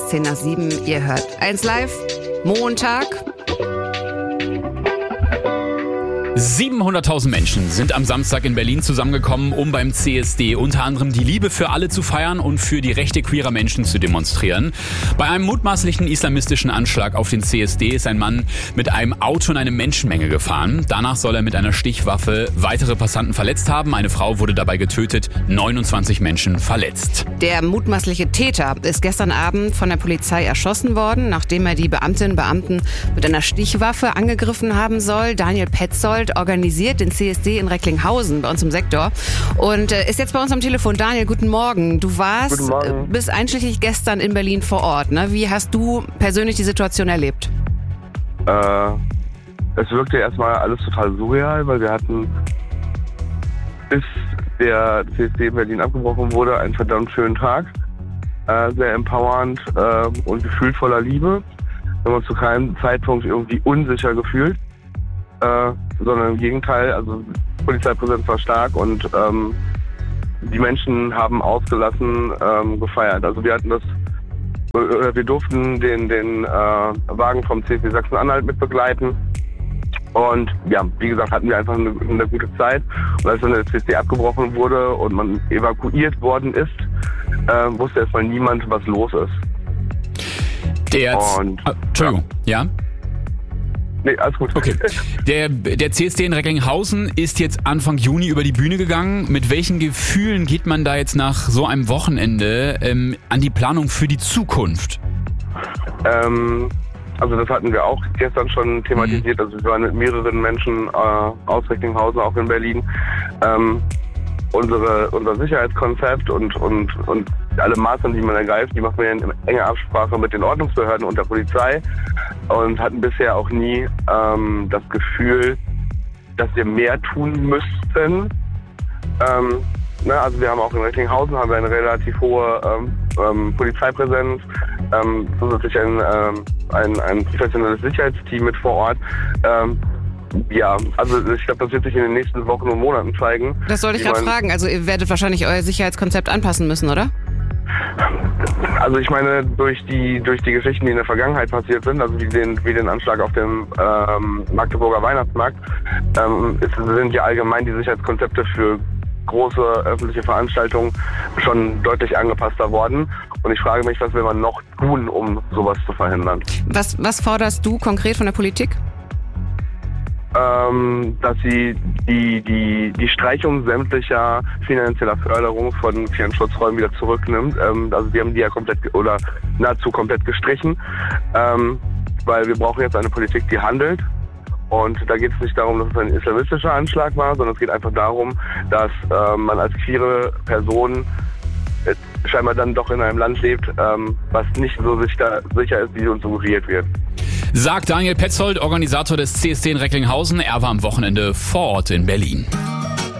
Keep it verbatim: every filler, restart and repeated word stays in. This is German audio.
ist zehn nach sieben. Ihr hört eins live, Montag. siebenhunderttausend Menschen sind am Samstag in Berlin zusammengekommen, um beim C S D unter anderem die Liebe für alle zu feiern und für die Rechte queerer Menschen zu demonstrieren. Bei einem mutmaßlichen islamistischen Anschlag auf den C S D ist ein Mann mit einem Auto in eine Menschenmenge gefahren. Danach soll er mit einer Stichwaffe weitere Passanten verletzt haben. Eine Frau wurde dabei getötet, neunundzwanzig Menschen verletzt. Der mutmaßliche Täter ist gestern Abend von der Polizei erschossen worden, nachdem er die Beamtinnen und Beamten mit einer Stichwaffe angegriffen haben soll. Daniel Petzold organisiert den C S D in Recklinghausen bei uns im Sektor und äh, ist jetzt bei uns am Telefon. Daniel, guten Morgen. Du warst Guten Morgen. bis einschließlich gestern in Berlin vor Ort. Ne? Wie hast du persönlich die Situation erlebt? Äh, es wirkte erstmal alles total surreal, weil wir hatten, bis der C S D in Berlin abgebrochen wurde, einen verdammt schönen Tag. Äh, sehr empowernd äh, und gefühlt voller Liebe. Wir haben uns zu keinem Zeitpunkt irgendwie unsicher gefühlt. Äh, sondern im Gegenteil, also Polizeipräsenz war stark und ähm, die Menschen haben ausgelassen ähm, gefeiert. Also wir hatten das, äh, wir durften den den äh, Wagen vom C S D Sachsen-Anhalt mitbegleiten und ja, wie gesagt, hatten wir einfach eine, eine gute Zeit. Und als dann der C S D abgebrochen wurde und man evakuiert worden ist, äh, wusste erstmal niemand, was los ist. Der und, ah, Entschuldigung, ja? ja? Nee, alles gut. Okay. Der, der C S D in Recklinghausen ist jetzt Anfang Juni über die Bühne gegangen. Mit welchen Gefühlen geht man da jetzt nach so einem Wochenende ähm, an die Planung für die Zukunft? Ähm, also das hatten wir auch gestern schon thematisiert. Mhm. Also wir waren mit mehreren Menschen äh, aus Recklinghausen, auch in Berlin. Ähm, unsere, unser Sicherheitskonzept und, und, und alle Maßnahmen, die man ergreift, die machen wir in enger Absprache mit den Ordnungsbehörden und der Polizei und hatten bisher auch nie ähm, das Gefühl, dass wir mehr tun müssten. Ähm, ne, also wir haben auch in Recklinghausen haben wir eine relativ hohe ähm, ähm, Polizeipräsenz, ähm, zusätzlich ein, ähm, ein, ein professionelles Sicherheitsteam mit vor Ort. Ähm, Ja, also ich glaube, das wird sich in den nächsten Wochen und Monaten zeigen. Das sollte ich gerade fragen. Also ihr werdet wahrscheinlich euer Sicherheitskonzept anpassen müssen, oder? Also ich meine, durch die durch die Geschichten, die in der Vergangenheit passiert sind, also wie den, wie den Anschlag auf dem ähm, Magdeburger Weihnachtsmarkt, ähm, ist, sind ja allgemein die Sicherheitskonzepte für große öffentliche Veranstaltungen schon deutlich angepasster worden. Und ich frage mich, was will man noch tun, um sowas zu verhindern? Was, was forderst du konkret von der Politik? Ähm, dass sie die, die, die Streichung sämtlicher finanzieller Förderung von vielen Schutzräumen wieder zurücknimmt. Ähm, also wir haben die ja komplett oder nahezu komplett gestrichen, ähm, weil wir brauchen jetzt eine Politik, die handelt. Und da geht es nicht darum, dass es ein islamistischer Anschlag war, sondern es geht einfach darum, dass äh, man als queere Person äh, scheinbar dann doch in einem Land lebt, ähm, was nicht so sicher, sicher ist, wie uns suggeriert wird. Sagt Daniel Petzold, Organisator des C S D in Recklinghausen. Er war am Wochenende vor Ort in Berlin.